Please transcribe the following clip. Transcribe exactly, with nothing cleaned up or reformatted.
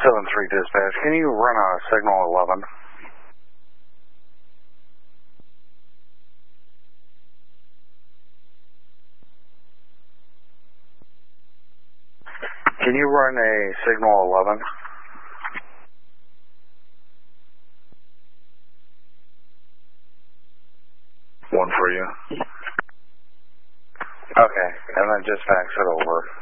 seven three dispatch, can you run a signal eleven? Can you run a signal eleven? One for you. Okay, and then just fax it over.